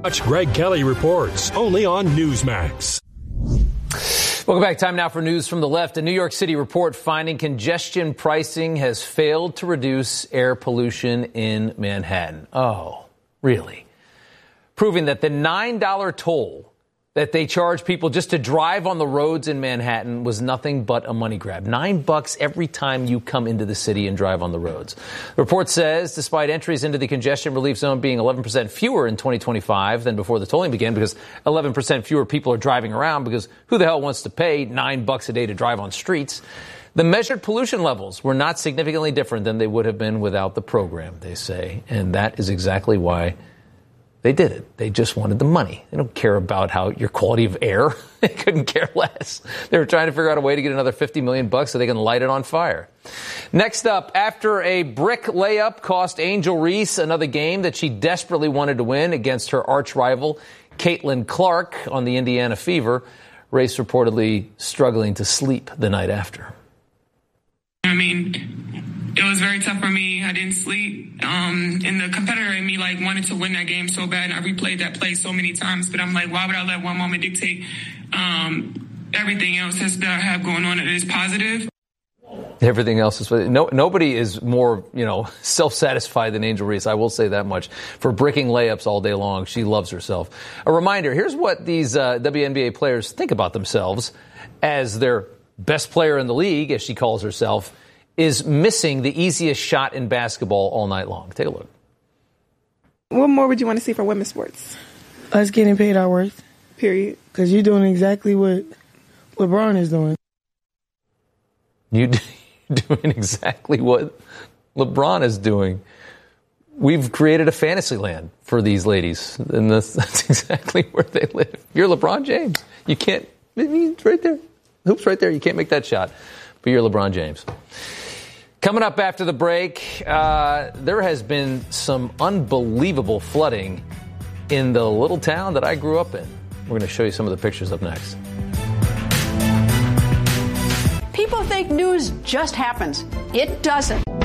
Watch Greg Kelly Reports, only on Newsmax. Welcome back. Time now for news from the left. A New York City report finding congestion pricing has failed to reduce air pollution in Manhattan. Oh, really? Proving that the $9 toll that they charge people just to drive on the roads in Manhattan was nothing but a money grab. $9 every time you come into the city and drive on the roads. The report says despite entries into the congestion relief zone being 11% fewer in 2025 than before the tolling began, because 11% fewer people are driving around, because who the hell wants to pay $9 a day to drive on streets? The measured pollution levels were not significantly different than they would have been without the program, they say. And that is exactly why they did it. They just wanted the money. They don't care about how your quality of air. They couldn't care less. They were trying to figure out a way to get another $50 million so they can light it on fire. Next up, after a brick layup cost Angel Reese another game that she desperately wanted to win against her arch rival, Caitlin Clark, on the Indiana Fever, Reese reportedly struggling to sleep the night after. I mean, it was very tough for me. I didn't sleep. And the competitor in me, wanted to win that game so bad. And I replayed that play so many times. But I'm like, why would I let one moment dictate everything else that I have going on that is positive? Everything else is nobody is more, self-satisfied than Angel Reese. I will say that much. For bricking layups all day long, she loves herself. A reminder, here's what these WNBA players think about themselves as their best player in the league, as she calls herself, is missing the easiest shot in basketball all night long. Take a look. What more would you want to see for women's sports? Us getting paid our worth. Period. Because you're doing exactly what LeBron is doing. You're doing exactly what LeBron is doing. We've created a fantasy land for these ladies, and that's exactly where they live. You're LeBron James. You can't, it's right there. Hoop's right there. You can't make that shot, but you're LeBron James. Coming up after the break, there has been some unbelievable flooding in the little town that I grew up in. We're going to show you some of the pictures up next. People think news just happens. It doesn't.